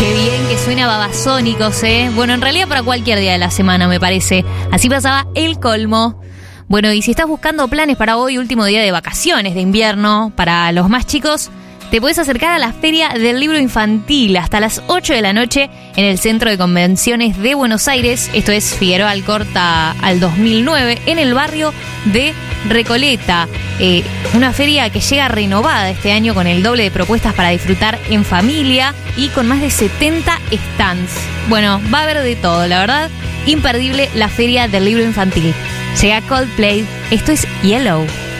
Qué bien que suena Babasónicos, ¿eh? Bueno, en realidad para cualquier día de la semana, me parece. Así pasaba El Colmo. Bueno, y si estás buscando planes para hoy, último día de vacaciones de invierno, para los más chicos, te puedes acercar a la Feria del Libro Infantil hasta las 8 de la noche en el Centro de Convenciones de Buenos Aires. Esto es Figueroa Alcorta al 2009, en el barrio de Recoleta. Una feria que llega renovada este año con el doble de propuestas para disfrutar en familia y con más de 70 stands. Bueno, va a haber de todo, la verdad. Imperdible la Feria del Libro Infantil. Llega Coldplay. Esto es Yellow.